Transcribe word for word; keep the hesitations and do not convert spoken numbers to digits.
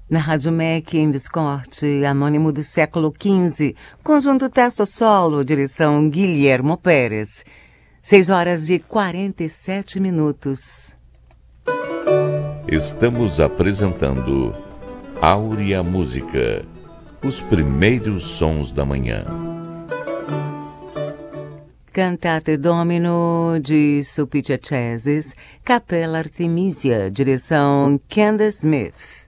Na Rádio M E C, em Discord, Anônimo do século quinze, conjunto Testo Solo, direção Guilhermo Pérez. seis horas e quarenta e sete minutos. Estamos apresentando Áurea Música, os primeiros sons da manhã. Cantate Domino, de Sulpicia Cesis, Capela Artemisia, direção Candace Smith.